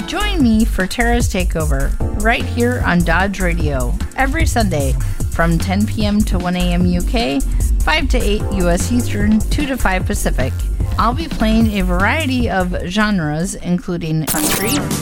Join me for Tara's Takeover right here on Dodge Radio every Sunday from 10 p.m. to 1 a.m. UK, 5 to 8 US Eastern, 2 to 5 Pacific. I'll be playing a variety of genres including country,